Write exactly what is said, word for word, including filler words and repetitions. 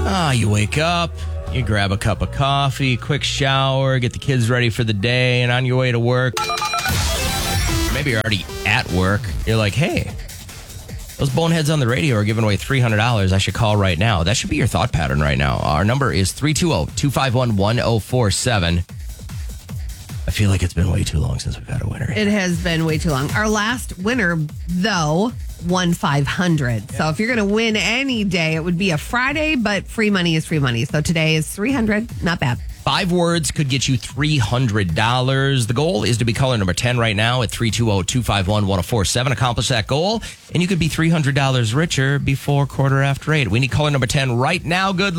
Ah, you wake up, you grab a cup of coffee, quick shower, get the kids ready for the day, and on your way to work, maybe you're already at work, you're like, hey, those boneheads on the radio are giving away three hundred dollars. I should call right now. That should be your thought pattern right now. Our number is three two zero, two five one, one zero four seven. I feel like it's been way too long since we've had a winner. It has been way too long. Our last winner, though, won five hundred. Yeah. So if you're going to win any day, it would be a Friday, but free money is free money. So today is three hundred. Not bad. Five words could get you three hundred dollars. The goal is to be caller number ten right now at three two zero, two five one, one zero four seven. Accomplish that goal, and you could be three hundred dollars richer before quarter after eight. We need caller number ten right now. Good